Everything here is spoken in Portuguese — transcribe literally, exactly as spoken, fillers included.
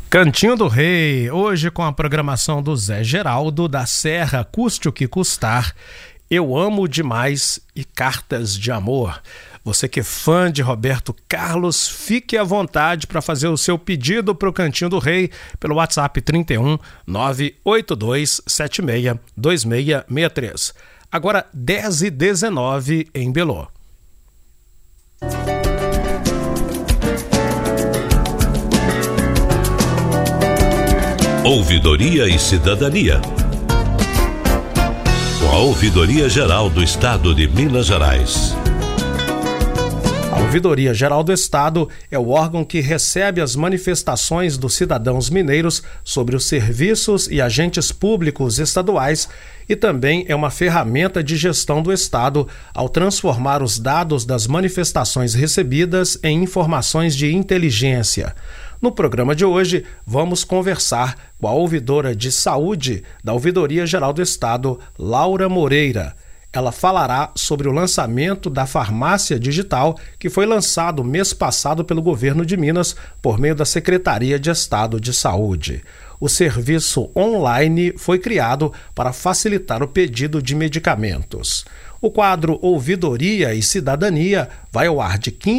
Cantinho do Rei, hoje com a programação do Zé Geraldo, da Serra, Custe o que custar, Eu Amo Demais e Cartas de Amor. Você que é fã de Roberto Carlos, fique à vontade para fazer o seu pedido para o Cantinho do Rei pelo WhatsApp trinta e um, nove oito dois sete seis dois seis seis três. Agora dez e dezenove em Belô. Ouvidoria e Cidadania. Com a Ouvidoria Geral do Estado de Minas Gerais. A Ouvidoria Geral do Estado é o órgão que recebe as manifestações dos cidadãos mineiros sobre os serviços e agentes públicos estaduais e também é uma ferramenta de gestão do Estado ao transformar os dados das manifestações recebidas em informações de inteligência. No programa de hoje, vamos conversar com a ouvidora de saúde da Ouvidoria Geral do Estado, Laura Moreira. Ela falará sobre o lançamento da farmácia digital que foi lançado mês passado pelo governo de Minas por meio da Secretaria de Estado de Saúde. O serviço online foi criado para facilitar o pedido de medicamentos. O quadro Ouvidoria e Cidadania vai ao ar de quinze